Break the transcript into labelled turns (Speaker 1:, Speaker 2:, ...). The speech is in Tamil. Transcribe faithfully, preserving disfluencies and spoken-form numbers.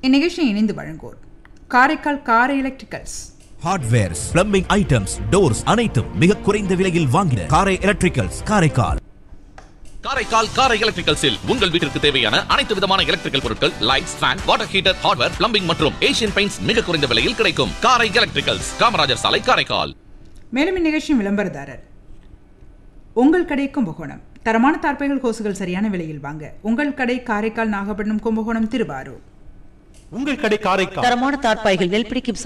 Speaker 1: இந்நிகழ்ச்சியை இணைந்து வழங்குவோர் காரைக்கால் காரை electricals.
Speaker 2: Hardwares, plumbing items, doors அனைத்தும் மிக குறைந்த விலையில் வாங்கின காரை எலக்ட்ரிக்கல்ஸ் காரைக்கால்.
Speaker 3: காரைக்கால் காரை எலக்ட்ரிக்கல்ஸில் உங்கள் வீட்டிற்கு தேவையான அனைத்து விதமான எலக்ட்ரிக்கல் பொருட்கள், lights, fan, water heater, hardware, plumbing மற்றும் ஏசியன் பெயிண்ட்ஸ் மிக குறைந்த விலையில் கிடைக்கும். காரை எலக்ட்ரிக்கல்ஸ், காமராஜர் சாலை, காரைக்கால்.
Speaker 1: மேலும் இந்நிகழ்ச்சியின் விளம்பரதாரர் உங்கள் கடை கும்பகோணம். தரமான தார்பைகள், கோசுகள் சரியான விலையில் வாங்க உங்கள் கடை காரைக்கால், நாகப்பட்டினம், கும்பகோணம், திருவாரூர்.
Speaker 4: உங்கள் கடை காரைக்கால்.
Speaker 5: தரமான தார்பாய்கள், நெல் பிடிக்கும்